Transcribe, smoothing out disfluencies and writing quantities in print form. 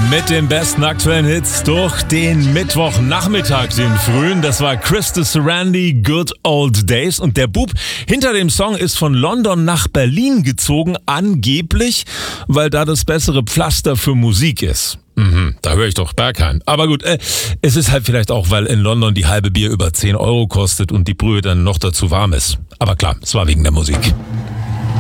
Mit den besten aktuellen Hits durch den Mittwochnachmittag, den frühen. Das war Krista Sarandon, Good Old Days. Und der Bub hinter dem Song ist von London nach Berlin gezogen, angeblich, weil da das bessere Pflaster für Musik ist. Da höre ich doch Berghain. Aber gut, es ist halt vielleicht auch, weil in London die halbe Bier über 10 € kostet und die Brühe dann noch dazu warm ist. Aber klar, es war wegen der Musik.